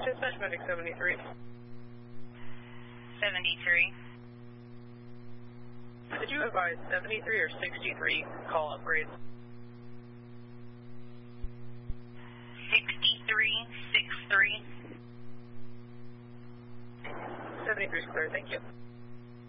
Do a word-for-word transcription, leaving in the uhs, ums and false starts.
Dispatch Medic seventy-three. seventy-three. Did you advise seventy-three or sixty-three call upgrades? sixty-three, six three. seventy-three is clear, thank you.